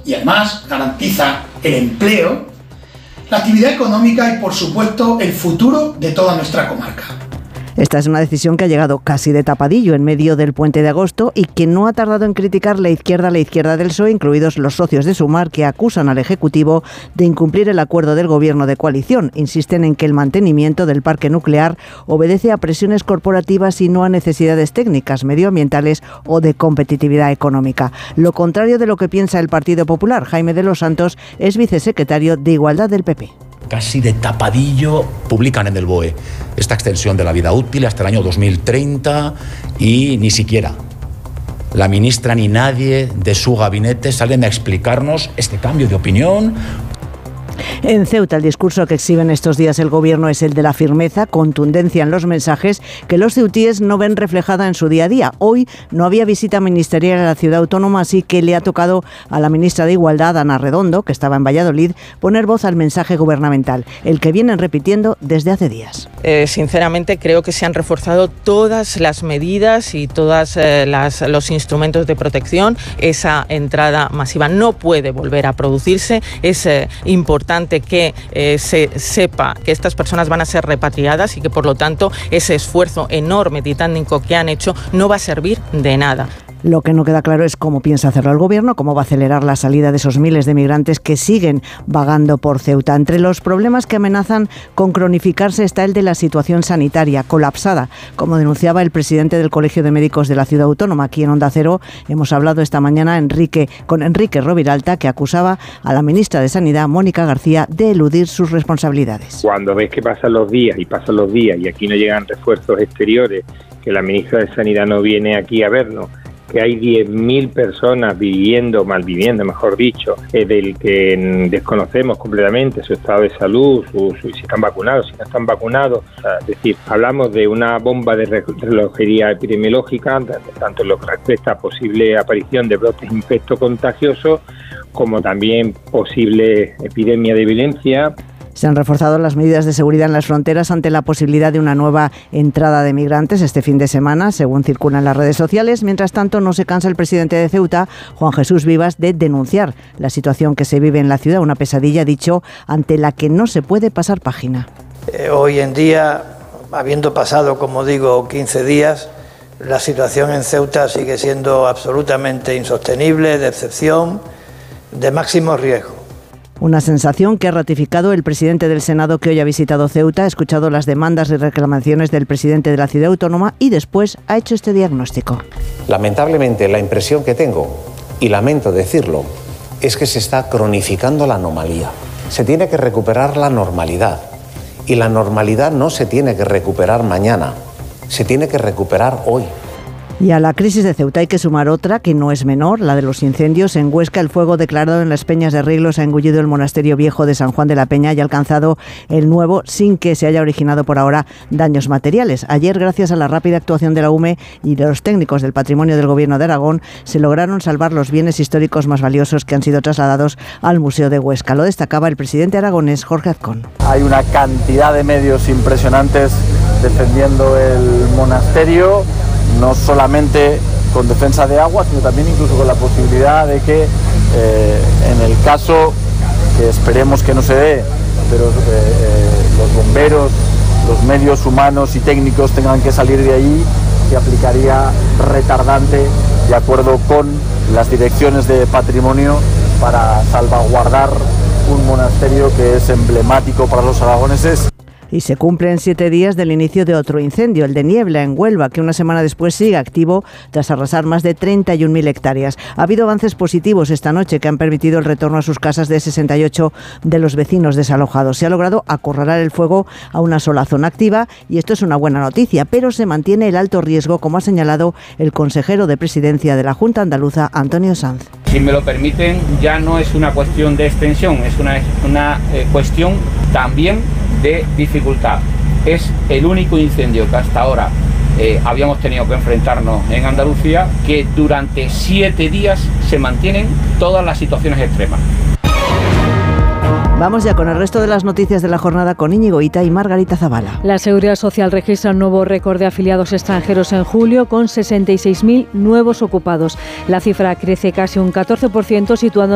y además garantiza el empleo, la actividad económica y, por supuesto, el futuro de toda nuestra comarca. Esta es una decisión que ha llegado casi de tapadillo en medio del puente de agosto y que no ha tardado en criticar la izquierda del PSOE, incluidos los socios de Sumar, que acusan al Ejecutivo de incumplir el acuerdo del Gobierno de coalición. Insisten en que el mantenimiento del parque nuclear obedece a presiones corporativas y no a necesidades técnicas, medioambientales o de competitividad económica. Lo contrario de lo que piensa el Partido Popular. Jaime de los Santos es vicesecretario de Igualdad del PP. Casi de tapadillo publican en el BOE esta extensión de la vida útil hasta el año 2030 y ni siquiera la ministra ni nadie de su gabinete salen a explicarnos este cambio de opinión. En Ceuta, el discurso que exhiben estos días el Gobierno es el de la firmeza, contundencia en los mensajes que los ceutíes no ven reflejada en su día a día. Hoy no había visita ministerial a la ciudad autónoma, así que le ha tocado a la ministra de Igualdad, Ana Redondo, que estaba en Valladolid, poner voz al mensaje gubernamental, el que vienen repitiendo desde hace días. Sinceramente, creo que se han reforzado todas las medidas y todos los instrumentos de protección. Esa entrada masiva no puede volver a producirse. Es importante que se sepa que estas personas van a ser repatriadas y que, por lo tanto, ese esfuerzo enorme, titánico que han hecho no va a servir de nada. Lo que no queda claro es cómo piensa hacerlo el Gobierno, cómo va a acelerar la salida de esos miles de migrantes que siguen vagando por Ceuta. Entre los problemas que amenazan con cronificarse está el de la situación sanitaria, colapsada, como denunciaba el presidente del Colegio de Médicos de la Ciudad Autónoma. Aquí en Onda Cero hemos hablado esta mañana con Enrique Roviralta, que acusaba a la ministra de Sanidad, Mónica García, de eludir sus responsabilidades. Cuando ves que pasan los días y aquí no llegan refuerzos exteriores, que la ministra de Sanidad no viene aquí a vernos, que hay 10.000 personas malviviendo, mejor dicho, del que desconocemos completamente su estado de salud, si están vacunados, si no están vacunados. O sea, es decir, hablamos de una bomba de relojería epidemiológica, tanto en lo que respecta a posible aparición de brotes infectocontagiosos, como también posible epidemia de violencia. Se han reforzado las medidas de seguridad en las fronteras ante la posibilidad de una nueva entrada de migrantes este fin de semana, según circulan las redes sociales. Mientras tanto, no se cansa el presidente de Ceuta, Juan Jesús Vivas, de denunciar la situación que se vive en la ciudad, una pesadilla, dicho, ante la que no se puede pasar página. Hoy en día, habiendo pasado, como digo, 15 días, la situación en Ceuta sigue siendo absolutamente insostenible, de excepción, de máximo riesgo. Una sensación que ha ratificado el presidente del Senado, que hoy ha visitado Ceuta, ha escuchado las demandas y reclamaciones del presidente de la ciudad autónoma y después ha hecho este diagnóstico. Lamentablemente, la impresión que tengo, y lamento decirlo, es que se está cronificando la anomalía. Se tiene que recuperar la normalidad. Y la normalidad no se tiene que recuperar mañana, se tiene que recuperar hoy. Y a la crisis de Ceuta hay que sumar otra que no es menor, la de los incendios. En Huesca, el fuego declarado en las Peñas de Riglos ha engullido el monasterio viejo de San Juan de la Peña y ha alcanzado el nuevo sin que se haya originado por ahora daños materiales. Ayer, gracias a la rápida actuación de la UME y de los técnicos del patrimonio del Gobierno de Aragón, se lograron salvar los bienes históricos más valiosos que han sido trasladados al Museo de Huesca. Lo destacaba el presidente aragonés, Jorge Azcón. Hay una cantidad de medios impresionantes defendiendo el monasterio, no solamente con defensa de agua, sino también incluso con la posibilidad de que en el caso, que esperemos que no se dé, pero los bomberos, los medios humanos y técnicos tengan que salir de ahí, se aplicaría retardante de acuerdo con las direcciones de patrimonio para salvaguardar un monasterio que es emblemático para los aragoneses. Y se cumplen 7 días del inicio de otro incendio, el de Niebla, en Huelva, que una semana después sigue activo tras arrasar más de 31.000 hectáreas. Ha habido avances positivos esta noche que han permitido el retorno a sus casas de 68 de los vecinos desalojados. Se ha logrado acorralar el fuego a una sola zona activa y esto es una buena noticia, pero se mantiene el alto riesgo, como ha señalado el consejero de Presidencia de la Junta Andaluza, Antonio Sanz. Si me lo permiten, ya no es una cuestión de extensión, es una cuestión también de dificultad. Es el único incendio que hasta ahora habíamos tenido que enfrentarnos en Andalucía, que durante 7 días se mantienen todas las situaciones extremas. Vamos ya con el resto de las noticias de la jornada con Íñigo Ita y Margarita Zavala. La Seguridad Social registra un nuevo récord de afiliados extranjeros en julio con 66.000 nuevos ocupados. La cifra crece casi un 14%, situando